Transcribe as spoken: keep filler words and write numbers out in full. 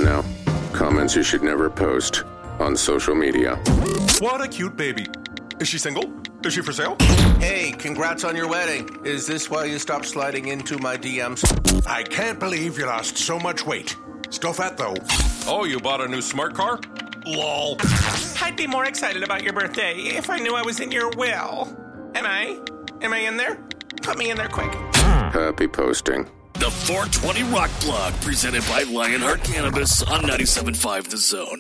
now. Comments you should never post on social media. What a cute baby. Is she single? Is she for sale? Hey, congrats on your wedding. Is this why you stopped sliding into my D Ms? I can't believe you lost so much weight. Still fat, though. Oh, you bought a new smart car? Lol. I'd be more excited about your birthday if I knew I was in your will. Am I? Am I in there? Put me in there quick. Happy posting. The four twenty Rock Blog, presented by Lionheart Cannabis on ninety-seven point five The Zone.